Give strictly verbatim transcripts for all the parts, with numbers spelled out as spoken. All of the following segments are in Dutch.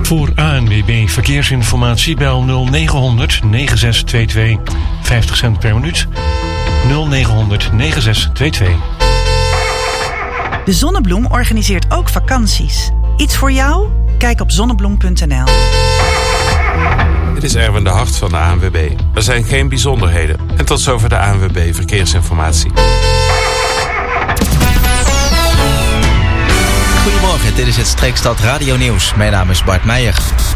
Voor A N W B Verkeersinformatie bel nul negen negen zes twee twee vijftig cent per minuut. nul negen negen zes twee twee. De Zonnebloem organiseert ook vakanties. Iets voor jou? Kijk op zonnebloem punt n l. Dit is Erwin de Hart van de A N W B. Er zijn geen bijzonderheden. En tot zover de A N W B Verkeersinformatie. Goedemorgen, dit is het Streekstad Radio Nieuws. Mijn naam is Bart Meijer.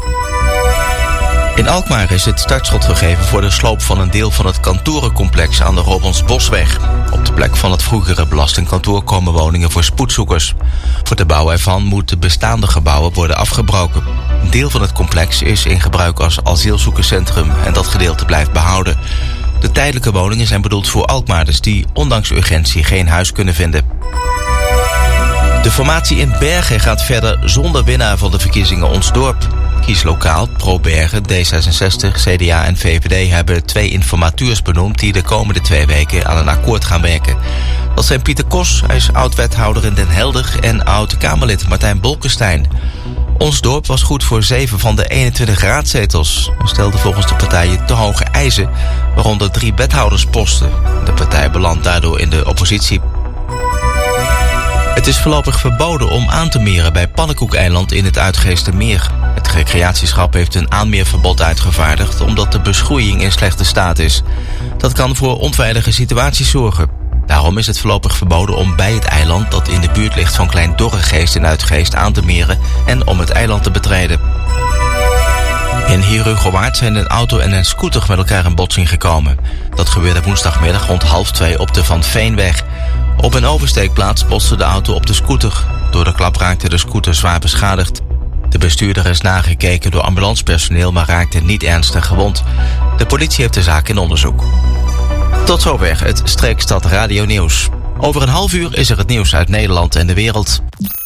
In Alkmaar is het startschot gegeven voor de sloop van een deel van het kantorencomplex aan de Robonsbosweg. Op de plek van het vroegere belastingkantoor komen woningen voor spoedzoekers. Voor de bouw ervan moeten bestaande gebouwen worden afgebroken. Een deel van het complex is in gebruik als asielzoekerscentrum en dat gedeelte blijft behouden. De tijdelijke woningen zijn bedoeld voor Alkmaarders die ondanks urgentie geen huis kunnen vinden. De formatie in Bergen gaat verder zonder winnaar van de verkiezingen Ons Dorp. Kieslokaal, Pro Bergen, D zesenzestig, C D A en V V D hebben twee informateurs benoemd die de komende twee weken aan een akkoord gaan werken. Dat zijn Pieter Kos, hij is oud-wethouder in Den Helder, en oud-Kamerlid Martijn Bolkestein. Ons Dorp was goed voor zeven van de eenentwintig raadzetels en stelde volgens de partijen te hoge eisen, waaronder drie wethoudersposten. De partij belandt daardoor in de oppositie. Het is voorlopig verboden om aan te meren bij Pannenkoekeiland in het Uitgeestermeer. Het recreatieschap heeft een aanmeerverbod uitgevaardigd omdat de beschroeiing in slechte staat is. Dat kan voor onveilige situaties zorgen. Daarom is het voorlopig verboden om bij het eiland dat in de buurt ligt van Klein Dorregeest in Uitgeest aan te meren en om het eiland te betreden. In Herugowaard zijn een auto en een scooter met elkaar in botsing gekomen. Dat gebeurde woensdagmiddag rond half twee op de Van Veenweg. Op een oversteekplaats botste de auto op de scooter. Door de klap raakte de scooter zwaar beschadigd. De bestuurder is nagekeken door ambulancepersoneel, maar raakte niet ernstig gewond. De politie heeft de zaak in onderzoek. Tot zover het Streekstad Radio Nieuws. Over een half uur is er het nieuws uit Nederland en de wereld.